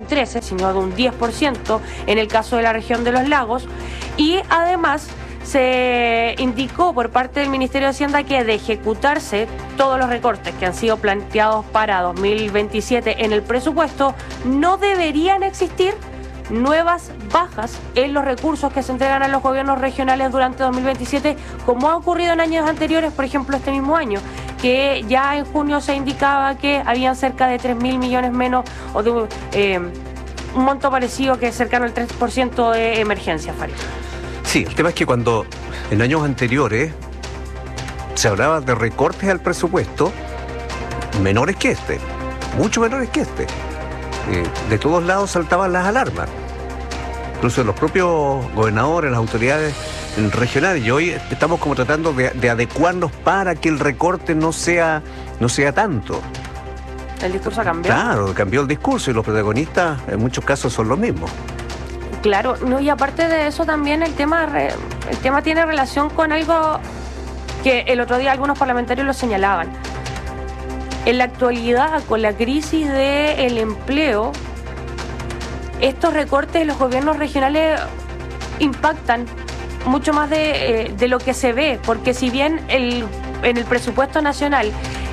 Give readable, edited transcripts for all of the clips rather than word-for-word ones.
13, sino de un 10% en el caso de la región de los lagos. Y además se indicó por parte del Ministerio de Hacienda que de ejecutarse todos los recortes que han sido planteados para 2027 en el presupuesto, no deberían existir nuevas bajas en los recursos que se entregan a los gobiernos regionales durante 2027, como ha ocurrido en años anteriores, por ejemplo este mismo año, que ya en junio se indicaba que habían cerca de 3.000 millones menos, o de un monto parecido que es cercano al 3% de emergencia, Farid. Sí, el tema es que cuando en años anteriores se hablaba de recortes al presupuesto menores que este, mucho menores que este, de todos lados saltaban las alarmas, incluso los propios gobernadores, las autoridades regionales, y hoy estamos como tratando de adecuarnos para que el recorte no sea tanto. ¿El discurso ha cambiado? Claro, cambió el discurso y los protagonistas en muchos casos son los mismos. Claro, no, y aparte de eso también el tema tiene relación con algo que el otro día algunos parlamentarios lo señalaban. En la actualidad, con la crisis del empleo, estos recortes de los gobiernos regionales impactan mucho más de lo que se ve, porque si bien en el presupuesto nacional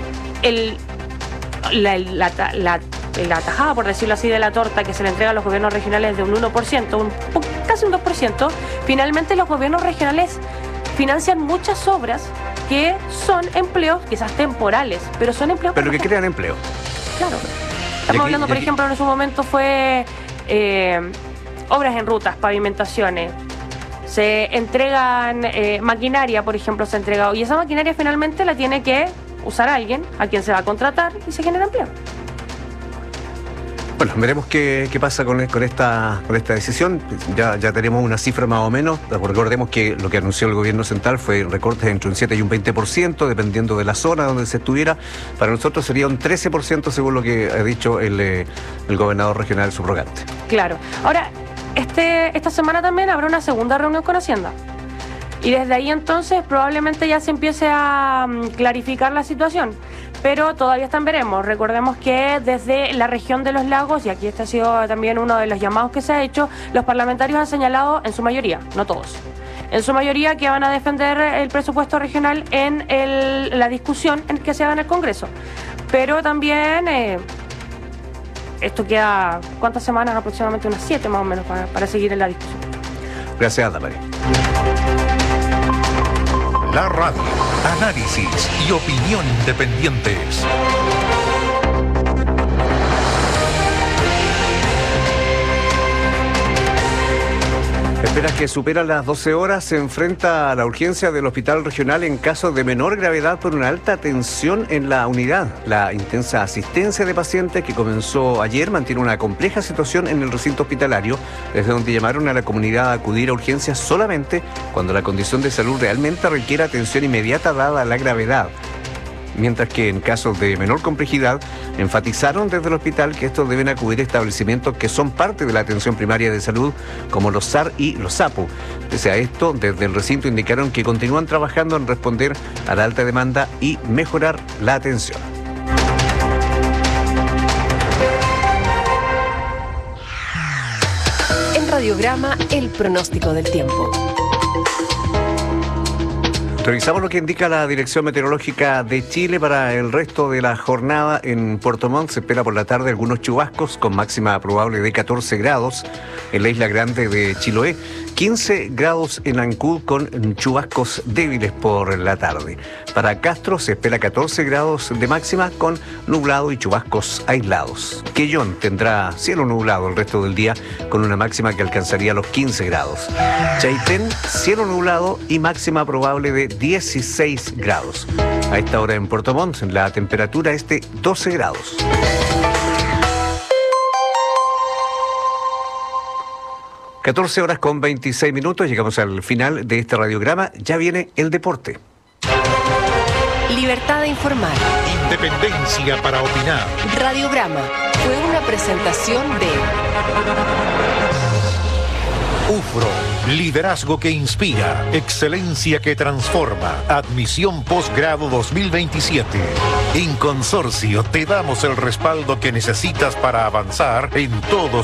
la tajada, por decirlo así, de la torta que se le entrega a los gobiernos regionales de un 1%, casi un 2%, finalmente los gobiernos regionales financian muchas obras que son empleos quizás temporales, pero son empleos... Pero que crean empleo. Claro. Estamos hablando, por ejemplo, en su momento fue obras en rutas, pavimentaciones. Se entregan maquinaria, por ejemplo, se entrega... Y esa maquinaria finalmente la tiene que usar alguien a quien se va a contratar y se genera empleo. Bueno, veremos qué pasa con esta decisión. Ya tenemos una cifra más o menos. Recordemos que lo que anunció el gobierno central fue recortes entre un 7 y un 20%, dependiendo de la zona donde se estuviera. Para nosotros sería un 13%, según lo que ha dicho el gobernador regional subrogante. Claro. Ahora, esta semana también habrá una segunda reunión con Hacienda. Y desde ahí entonces probablemente ya se empiece a clarificar la situación. Pero todavía están veremos. Recordemos que desde la región de los lagos, y aquí este ha sido también uno de los llamados que se ha hecho, los parlamentarios han señalado, en su mayoría, no todos, en su mayoría que van a defender el presupuesto regional en la discusión en que se haga en el Congreso. Pero también esto queda, ¿cuántas semanas? Aproximadamente unas 7 más o menos para seguir en la discusión. Gracias, Ana María. La radio, análisis y opinión independientes. Espera que supera las 12 horas, se enfrenta a la urgencia del hospital regional en caso de menor gravedad por una alta tensión en la unidad. La intensa asistencia de pacientes que comenzó ayer mantiene una compleja situación en el recinto hospitalario, desde donde llamaron a la comunidad a acudir a urgencias solamente cuando la condición de salud realmente requiere atención inmediata dada la gravedad. Mientras que en casos de menor complejidad, enfatizaron desde el hospital que estos deben acudir a establecimientos que son parte de la atención primaria de salud, como los SAR y los SAPU. Pese a esto, desde el recinto indicaron que continúan trabajando en responder a la alta demanda y mejorar la atención. En Radiograma, el pronóstico del tiempo. Revisamos lo que indica la Dirección Meteorológica de Chile para el resto de la jornada. En Puerto Montt se espera por la tarde algunos chubascos con máxima probable de 14 grados. En la isla grande de Chiloé, 15 grados en Ancud con chubascos débiles por la tarde. Para Castro se espera 14 grados de máxima con nublado y chubascos aislados. Quellón tendrá cielo nublado el resto del día con una máxima que alcanzaría los 15 grados. Chaitén, cielo nublado y máxima probable de 16 grados. A esta hora en Puerto Montt la temperatura es de 12 grados. (14:26). Llegamos al final de este radiograma. Ya viene el deporte. Libertad de informar. Independencia para opinar. Radiograma fue una presentación de UFRO, liderazgo que inspira, excelencia que transforma, admisión posgrado 2027. En Consorcio te damos el respaldo que necesitas para avanzar en todos